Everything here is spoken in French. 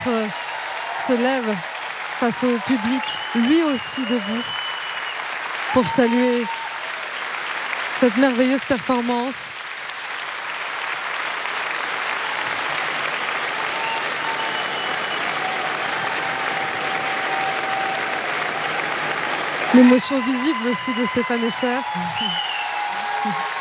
se lève face au public, lui aussi debout, pour saluer cette merveilleuse performance. L'émotion visible aussi de Stéphane Escher.